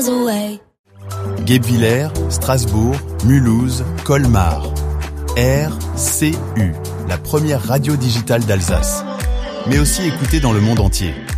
miles away. Guebwiller, Strasbourg, Mulhouse, Colmar. RCU, la première radio digitale d'Alsace. Mais aussi écoutée dans le monde entier.